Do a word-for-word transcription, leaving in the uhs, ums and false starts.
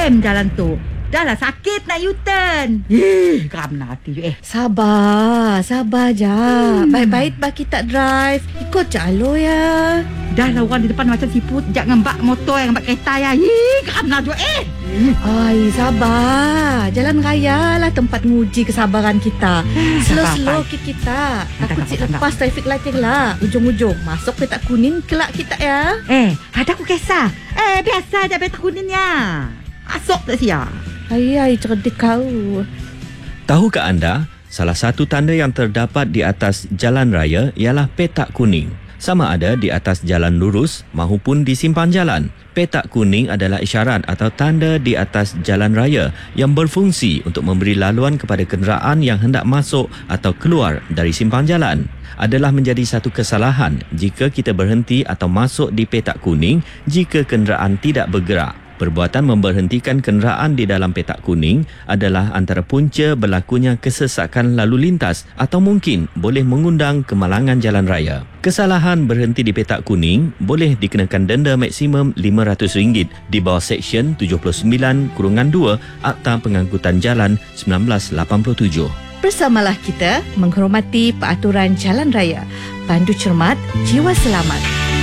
lem jalan tu. Dah lah sakit nak U-turn. Eh, geram nak hati je eh. Sabar, sabar je. Hmm. Baik-baik bak kita drive. Ikut je alo ya. Dah lah orang di depan macam sipu. Jangan bak motor yang bak kereta ya. Eh, geram nak je eh. Ay, sabar. Jalan raya lah tempat nguji kesabaran kita. Slow-slow kita. kita. Takut cik lepas traffic light lah. Ujung-ujung masuk petak kuning kelak kita ya. Eh, ada aku kisah. Eh, biasa je petak kuning ya. Masuk tak siap. Ay, ay, cerdik kau. Tahukah anda, salah satu tanda yang terdapat di atas jalan raya ialah petak kuning. Sama ada di atas jalan lurus maupun di simpang jalan. Petak kuning adalah isyarat atau tanda di atas jalan raya yang berfungsi untuk memberi laluan kepada kenderaan yang hendak masuk atau keluar dari simpang jalan. Adalah menjadi satu kesalahan jika kita berhenti atau masuk di petak kuning jika kenderaan tidak bergerak. Perbuatan memberhentikan kenderaan di dalam petak kuning adalah antara punca berlakunya kesesakan lalu lintas atau mungkin boleh mengundang kemalangan jalan raya. Kesalahan berhenti di petak kuning boleh dikenakan denda maksimum lima ratus ringgit di bawah Seksyen tujuh puluh sembilan dua Akta Pengangkutan Jalan seribu sembilan ratus lapan puluh tujuh. Bersamalah kita menghormati peraturan jalan raya. Pandu cermat, jiwa selamat.